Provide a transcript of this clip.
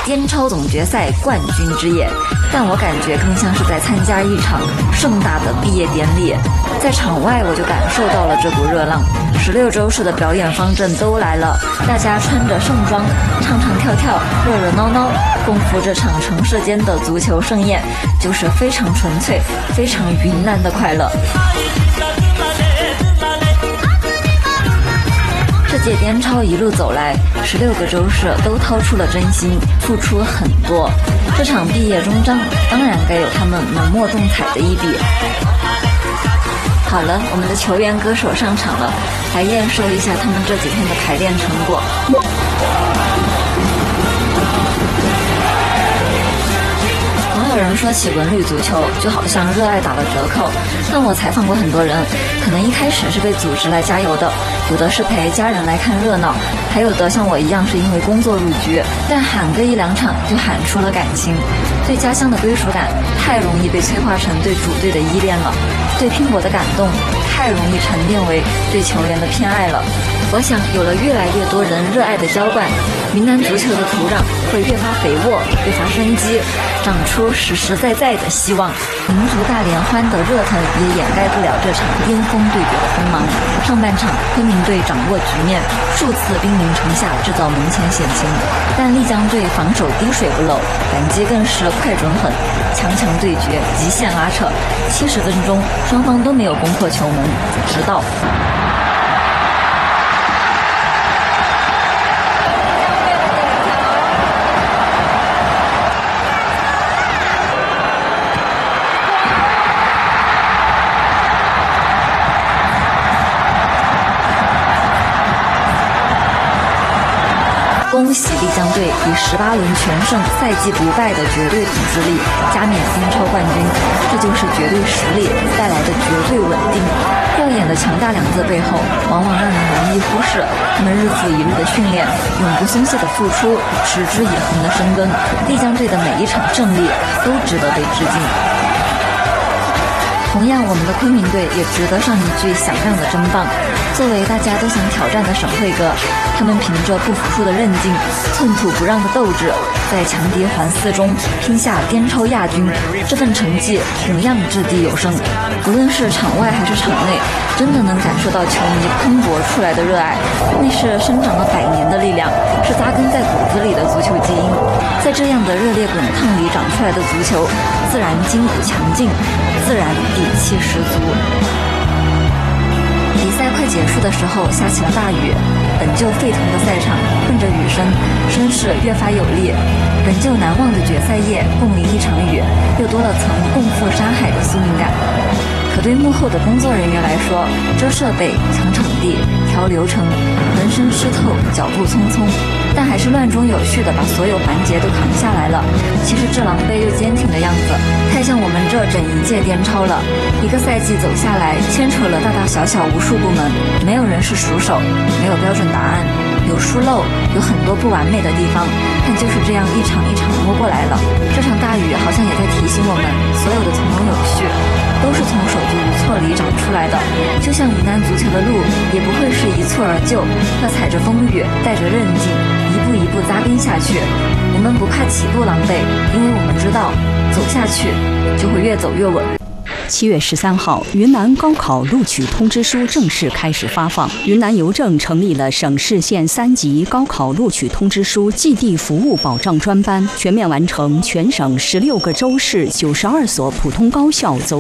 滇超总决赛冠军之夜，但我感觉更像是在参加一场盛大的毕业典礼。在场外我就感受到了这股热浪，16周式的表演方阵都来了，大家穿着盛装，唱唱跳跳，热热闹闹，共赴这场城市间的足球盛宴，就是非常纯粹、非常云南的快乐。这届滇超一路走来，16个州市都掏出了真心，付出很多。这场毕业终章，当然该有他们浓墨重彩的一笔。好了，我们的球员歌手上场了，来验收一下他们这几天的排练成果。有人说起文旅足球就好像热爱打了折扣，但我采访过很多人，可能一开始是被组织来加油的，有的是陪家人来看热闹，还有的像我一样是因为工作入局，但喊个1-2场就喊出了感情。对家乡的归属感太容易被催化成对主队的依恋了，对拼搏的感动太容易沉淀为对球员的偏爱了。我想有了越来越多人热爱的浇灌，云南足球的土壤会越发肥沃，越发生机，长出实实在在的希望。民族大联欢的热腾也掩盖不了这场巅峰对决的锋芒。上半场昆明队掌握局面，数次兵临城下制造门前险情，但丽江队防守滴水不漏，反击更是快准狠，强强对决，极限拉扯。70分钟双方都没有攻破球门，直到恭喜丽江队以18轮全胜、赛季不败的绝对统治力加冕滇超冠军，这就是绝对实力带来的绝对稳定。耀眼的强大2字背后，往往让人容易忽视他们日复一日的训练、永不松懈的付出、持之以恒的深耕。丽江队的每一场胜利都值得被致敬。同样，我们的昆明队也值得上一句响亮的真棒。作为大家都想挑战的省会哥，他们凭着不服输的韧劲、寸土不让的斗志，在强敌环4中拼下滇超亚军，这份成绩同样掷地有声。无论是场外还是场内，真的能感受到球迷喷薄出来的热爱，那是生长了100年的力量，是扎根在骨子里的足球基因。在这样的热烈滚烫里长出来的足球，自然筋骨强劲，自然底气十足。比赛快结束的时候，下起了大雨，本就沸腾的赛场混着雨声，声势越发有力。本就难忘的决赛夜，共淋一场雨，又多了层共赴山海的宿命感。可对幕后的工作人员来说，遮设备、抢场地、调流程，浑身湿透，脚步匆匆，但还是乱中有序地把所有环节都扛下来了。其实这狼狈又坚挺的样子，太像我们这整一届滇超了。一个赛季走下来，牵扯了大大小小无数部门，没有人是熟手，没有标准答案，有疏漏，有很多不完美的地方，但就是这样一场一场摸过来了。这场大雨好像也在提醒我们，所有的从容有序都是从手足无措里长出来的。就像云南足球的路也不会是一蹴而就，要踩着风雨，带着韧劲，一步一步扎根下去。我们不怕起步狼狈，因为我们知道走下去就会越走越稳。 7月13号，云南高考录取通知书正式开始发放。云南邮政成立了省市县3级高考录取通知书寄递服务保障专班，全面完成全省16个州市92所普通高校走